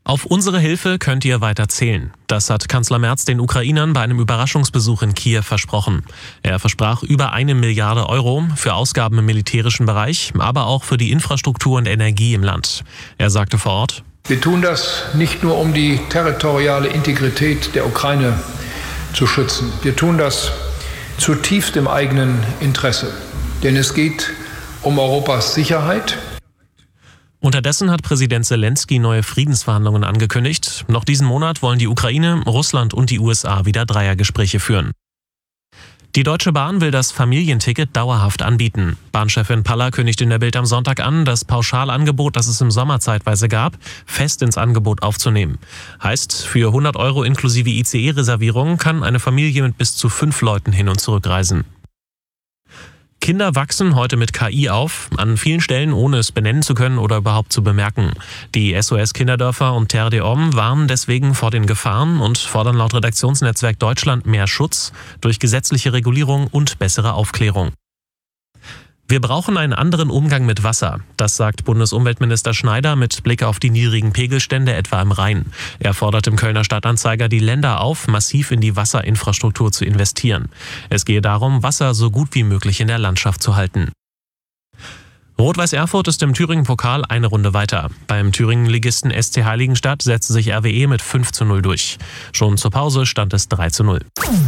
Auf unsere Hilfe könnt ihr weiter zählen. Das hat Kanzler Merz den Ukrainern bei einem Überraschungsbesuch in Kiew versprochen. Er versprach über 1 Milliarde Euro für Ausgaben im militärischen Bereich, aber auch für die Infrastruktur und Energie im Land. Er sagte vor Ort: Wir tun das nicht nur, um die territoriale Integrität der Ukraine zu schützen. Wir tun das zutiefst im eigenen Interesse. Denn es geht um Europas Sicherheit. Unterdessen hat Präsident Zelensky neue Friedensverhandlungen angekündigt. Noch diesen Monat wollen die Ukraine, Russland und die USA wieder Dreiergespräche führen. Die Deutsche Bahn will das Familienticket dauerhaft anbieten. Bahnchefin Paller kündigt in der Bild am Sonntag an, das Pauschalangebot, das es im Sommer zeitweise gab, fest ins Angebot aufzunehmen. Heißt, für 100 € inklusive ICE-Reservierung kann eine Familie mit bis zu 5 Leuten hin und zurück reisen. Kinder wachsen heute mit KI auf, an vielen Stellen ohne es benennen zu können oder überhaupt zu bemerken. Die SOS Kinderdörfer und Terre des Hommes warnen deswegen vor den Gefahren und fordern laut Redaktionsnetzwerk Deutschland mehr Schutz durch gesetzliche Regulierung und bessere Aufklärung. Wir brauchen einen anderen Umgang mit Wasser, das sagt Bundesumweltminister Schneider mit Blick auf die niedrigen Pegelstände etwa im Rhein. Er fordert im Kölner Stadtanzeiger die Länder auf, massiv in die Wasserinfrastruktur zu investieren. Es gehe darum, Wasser so gut wie möglich in der Landschaft zu halten. Rot-Weiß Erfurt ist im Thüringen-Pokal eine Runde weiter. Beim Thüringen-Ligisten SC Heiligenstadt setzte sich RWE mit 5:0 durch. Schon zur Pause stand es 3:0.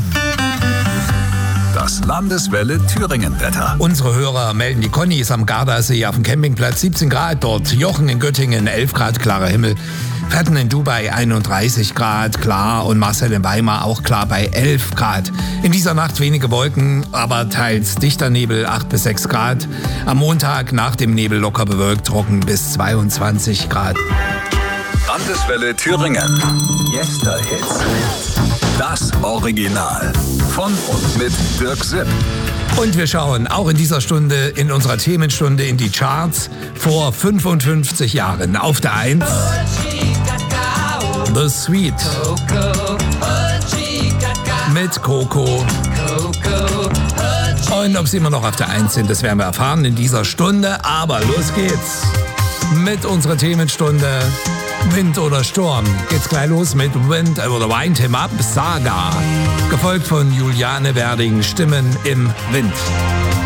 Das Landeswelle Thüringen-Wetter. Unsere Hörer melden, die Conny ist am Gardasee auf dem Campingplatz, 17 Grad dort. Jochen in Göttingen, 11 Grad, klarer Himmel. Fetten in Dubai, 31 Grad, klar. Und Marcel in Weimar auch klar bei 11 Grad. In dieser Nacht wenige Wolken, aber teils dichter Nebel, 8 bis 6 Grad. Am Montag nach dem Nebel locker bewölkt, trocken bis 22 Grad. Landeswelle Thüringen. Yesterhits. Das Original. Von und mit Dirk Sipp. Und wir schauen auch in dieser Stunde, in unserer Themenstunde, in die Charts vor 55 Jahren. Auf der 1 The Sweet mit Coco. Und ob sie immer noch auf der 1 sind, das werden wir erfahren in dieser Stunde. Aber los geht's mit unserer Themenstunde. Wind oder Sturm. Geht's gleich los mit Wind oder Wind Him Up Saga. Gefolgt von Juliane Werding, Stimmen im Wind.